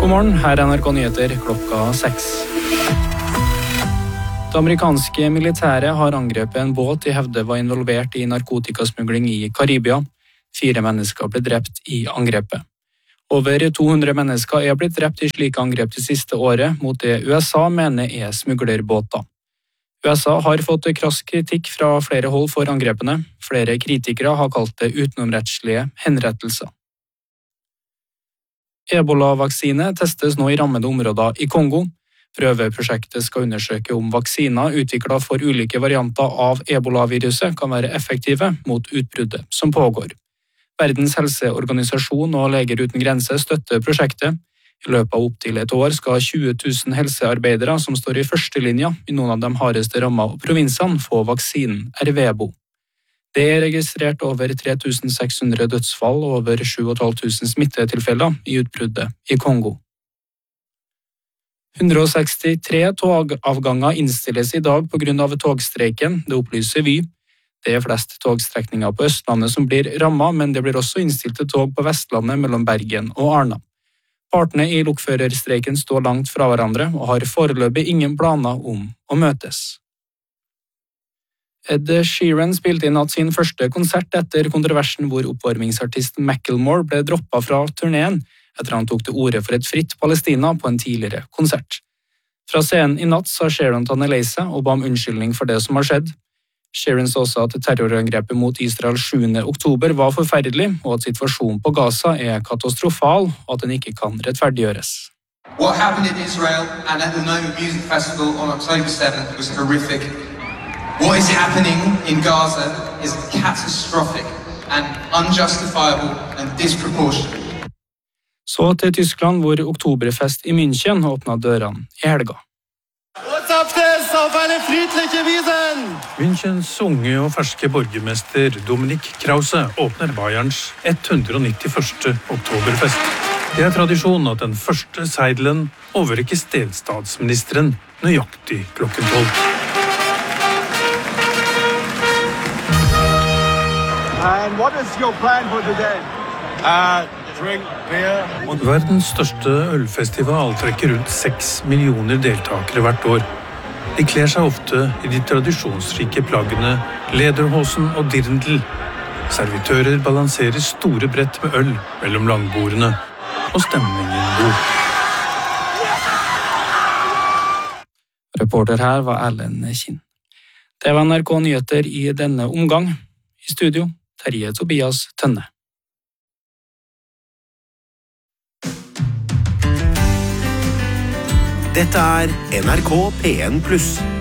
God morgen, her er NRK Nyheter klokka 6. Det amerikanske militæret har angrepet en båt de hevder var involvert i narkotikasmugling i Karibia. 4 mennesker ble drept i angrepet. Over 200 mennesker er blitt drept i slike angrep det siste året mot det USA mener er smuglerbåter. USA har fått krass kritikk fra flere hold for angrepene. Flere kritikere har kalt det utenomrettslige henrettelser. Ebola-vaksine testes nå i rammede områder i Kongo. Prøveprosjektet skal undersøke om vaksiner utviklet for ulike varianter av ebola-viruset kan være effektive mot utbruddet som pågår. Verdens helseorganisasjon og Leger uten grenser støtter prosjektet. I løpet av opptil et år skal 20 000 helsearbeidere som står i førstelinja i noen av de hardeste rammede provinsene få vaksinen Ervebo. Det er registrert over 3600 dødsfall og over 7500 smittetilfeller i utbruddet i Kongo. 163 togavganger innstilles i dag på grunn av togstreiken, det opplyser Vy. Det er flest togstrekninger på Østlandet som blir rammet, men det blir også innstilte tog på Vestlandet mellom Bergen og Arna. Partene i lokførerstreiken står langt fra hverandre og har foreløpig ingen planer om å møtes. Ed Sheeran spilte i natt sin første konsert etter kontroversen hvor oppvarmingsartist Macklemore ble droppet fra turneen etter han tok til orde for et fritt Palestina på en tidligere konsert. Fra scenen i natt sa Sheeran at han er lei seg og ba om unnskyldning for det som har skjedd. Sheeran sa også at terrorangrepet mot Israel 7. oktober var forferdelig, og at situasjonen på Gaza er katastrofal, og at den ikke kan rettferdiggjøres. What happened in Israel and at the Noma Music Festival on October 7th was horrific. What is happening in Gaza is catastrophic and unjustifiable and disproportionate. Så til Tyskland, hvor Oktoberfest i München åpnet dørene i helga. Münchens unge og ferske borgermester Dominik Krause åpner Bayerns 191. oktoberfest. Det er tradisjon at den første seidelen overrekkes delstatsministeren nøyaktig klokken 12. And what is your plan for today? Drink beer. Verdens største ølfestival trekker rundt 6 millioner deltakere hvert år. De kler seg ofte i de tradisjonsrike plaggene lederhosen og dirndl. Servitører balanserer store brett med øl mellom langbordene, og stemningen god. Reporter her var Erlend Kinn. Det var NRK Nyheter i denne omgang. I studio, Terje Tobias Tønne. Dette er NRK P1+.